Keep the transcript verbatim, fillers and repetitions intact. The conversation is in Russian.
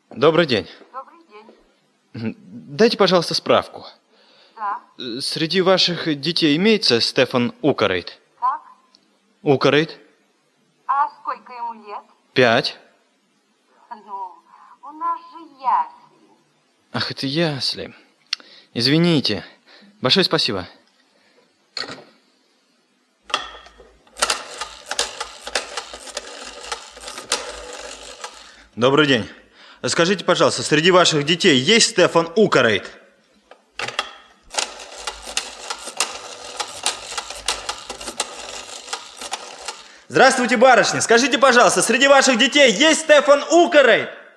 Добрый день. Добрый день. Дайте, пожалуйста, справку. Да. Среди ваших детей имеется Стефан Укарейт? Как? Укарейт? А сколько ему лет? Пять. Ну, у нас же ясли. Ах, это ясли. Извините. Большое спасибо. Добрый день. Скажите, пожалуйста, среди ваших детей есть Стефан Укарейт? Здравствуйте, барышня. Скажите, пожалуйста, среди ваших детей есть Стефан Укарейт?